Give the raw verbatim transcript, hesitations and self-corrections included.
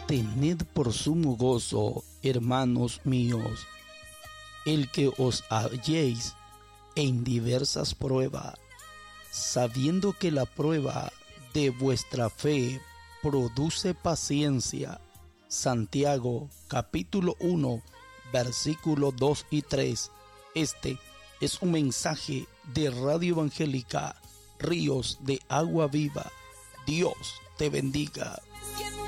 Tened por sumo gozo, hermanos míos, el que os halléis en diversas pruebas, sabiendo que la prueba de vuestra fe produce paciencia. Santiago capítulo uno, versículos dos y tres. Este es un mensaje de Radio Evangélica Ríos de Agua Viva. Dios te bendiga.